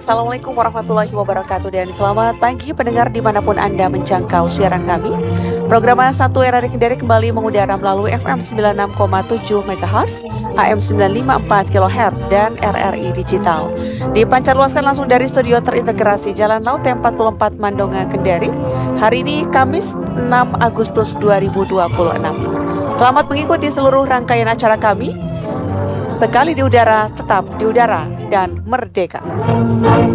Assalamualaikum warahmatullahi wabarakatuh dan selamat pagi pendengar dimanapun Anda menjangkau siaran kami. Program 1 RRI Kendari kembali mengudara melalui FM 96,7 MHz, AM 954 kHz dan RRI Digital. Dipancarluaskan langsung dari studio terintegrasi Jalan Laut T44 Mandonga Kendari. Hari ini Kamis 6 Agustus 2026. Selamat mengikuti seluruh rangkaian acara kami. Sekali di udara, tetap di udara dan merdeka.